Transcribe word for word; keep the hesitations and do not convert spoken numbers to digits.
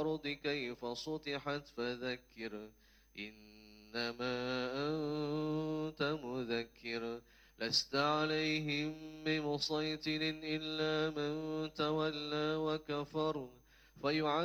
والأرض كيف سطحت فذكر إنما أنت مذكر لست عليهم بمسيطر إلا من تولى وكفر فيعذب